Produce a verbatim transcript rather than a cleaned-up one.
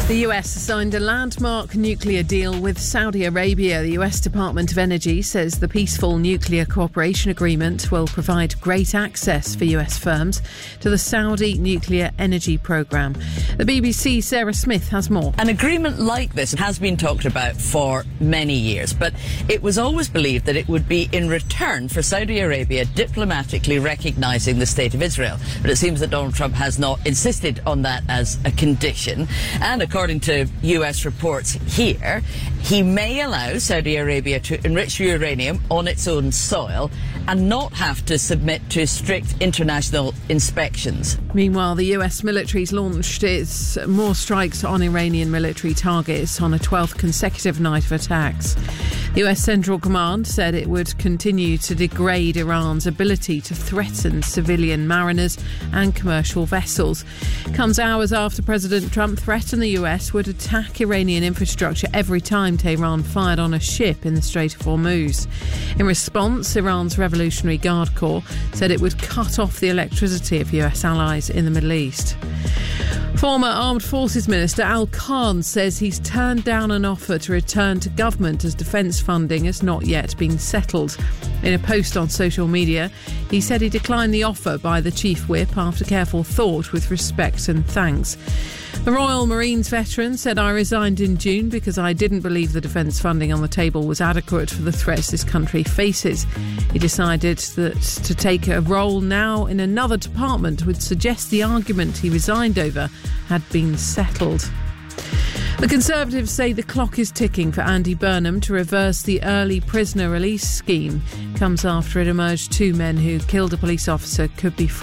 The U S has signed a landmark nuclear deal with Saudi Arabia. The U S Department of Energy says the peaceful nuclear cooperation agreement will provide great access for U S firms to the Saudi nuclear energy programme. The B B C's Sarah Smith has more. An agreement like this has been talked about for many years, but it was always believed that it would be in return for Saudi Arabia diplomatically recognising the State of Israel. But it seems that Donald Trump has not insisted on that as a condition. And according According to U S reports here, he may allow Saudi Arabia to enrich uranium on its own soil and not have to submit to strict international inspections. Meanwhile, the U S military's launched its more strikes on Iranian military targets on a twelfth consecutive night of attacks. The U S Central Command said it would continue to degrade Iran's ability to threaten civilian mariners and commercial vessels. Comes hours after President Trump threatened the U S would attack Iranian infrastructure every time Tehran fired on a ship in the Strait of Hormuz. In response, Iran's Revolutionary Guard Corps said it would cut off the electricity of U S allies in the Middle East. Former Armed Forces Minister Al Khan says he's turned down an offer to return to government as defence funding has not yet been settled. In a post on social media, he said he declined the offer by the Chief Whip after careful thought with respect and thanks. The Royal Marines veteran said, "I resigned in June because I didn't believe the defence funding on the table was adequate for the threats this country faces." He decided that to take a role now in another department would suggest the argument he resigned over had been settled. The Conservatives say the clock is ticking for Andy Burnham to reverse the early prisoner release scheme. Comes after it emerged two men who killed a police officer could be free.